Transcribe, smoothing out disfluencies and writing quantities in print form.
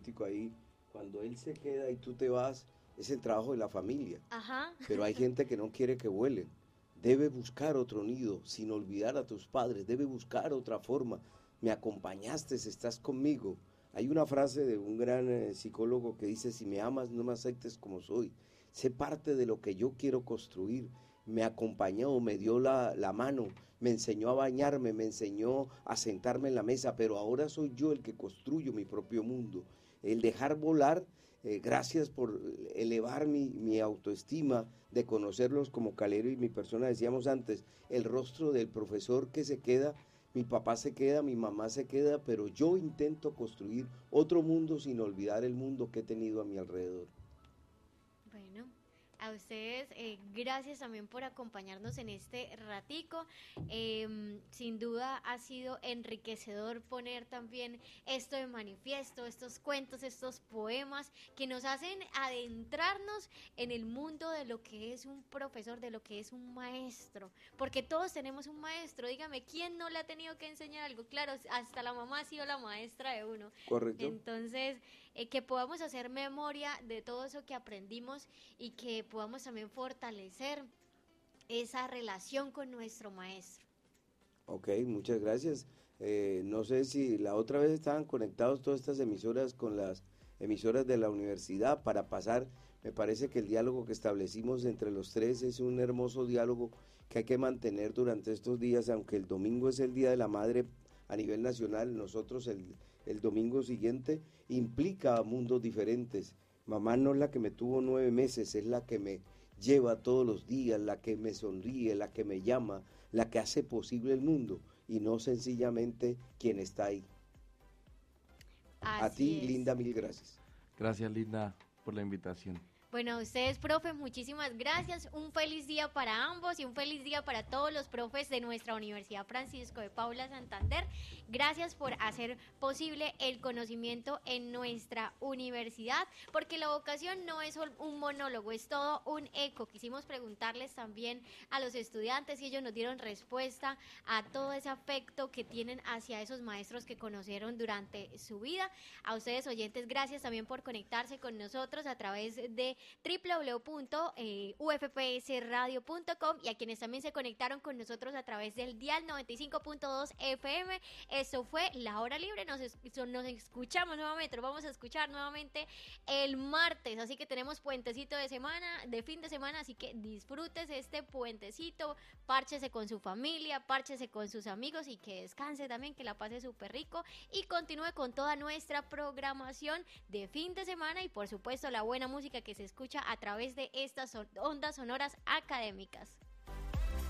terapéutico ahí, cuando él se queda y tú te vas, es el trabajo de la familia. Ajá. Pero hay gente que no quiere que vuelen. Debe buscar otro nido, sin olvidar a tus padres, debe buscar otra forma. Me acompañaste, estás conmigo. Hay una frase de un gran psicólogo que dice, si me amas, no me aceptes como soy. Sé parte de lo que yo quiero construir. Me acompañó, me dio la mano, me enseñó a bañarme, me enseñó a sentarme en la mesa, pero ahora soy yo el que construyo mi propio mundo. El dejar volar, gracias por elevar mi autoestima, de conocerlos como Calero y mi persona, decíamos antes, el rostro del profesor que se queda, mi papá se queda, mi mamá se queda, pero yo intento construir otro mundo sin olvidar el mundo que he tenido a mi alrededor. Bueno, a ustedes gracias también por acompañarnos en este ratico. Sin duda ha sido enriquecedor poner también esto de manifiesto, estos cuentos, estos poemas que nos hacen adentrarnos en el mundo de lo que es un profesor, de lo que es un maestro, porque todos tenemos un maestro. Dígame, ¿quién no le ha tenido que enseñar algo? Claro, hasta la mamá ha sido la maestra de uno. ¿Correcto? Entonces, que podamos hacer memoria de todo eso que aprendimos y que podamos también fortalecer esa relación con nuestro maestro. Ok, muchas gracias. No sé si la otra vez estaban conectados todas estas emisoras con las emisoras de la universidad para pasar. Me parece que el diálogo que establecimos entre los tres es un hermoso diálogo que hay que mantener durante estos días, aunque el domingo es el Día de la Madre a nivel nacional, nosotros el domingo siguiente implica mundos diferentes. Mamá no es la que me tuvo 9 meses, es la que me lleva todos los días, la que me sonríe, la que me llama, la que hace posible el mundo y no sencillamente quien está ahí. A Así ti, es. Linda, mil gracias. Gracias, Linda, por la invitación. Bueno, a ustedes, profe, muchísimas gracias. Un feliz día para ambos y un feliz día para todos los profes de nuestra Universidad Francisco de Paula Santander. Gracias por hacer posible el conocimiento en nuestra universidad, porque la vocación no es un monólogo, es todo un eco. Quisimos preguntarles también a los estudiantes y ellos nos dieron respuesta a todo ese afecto que tienen hacia esos maestros que conocieron durante su vida. A ustedes, oyentes, gracias también por conectarse con nosotros a través de www.ufpsradio.com y a quienes también se conectaron con nosotros a través del dial 95.2 FM. Eso fue La Hora Libre. Nos escuchamos nuevamente, nos vamos a escuchar nuevamente el martes, así que tenemos puentecito de semana, de fin de semana, así que disfrútese este puentecito, párchese con su familia, párchese con sus amigos y que descanse también, que la pase súper rico y continúe con toda nuestra programación de fin de semana y por supuesto la buena música que se escucha a través de estas ondas sonoras académicas.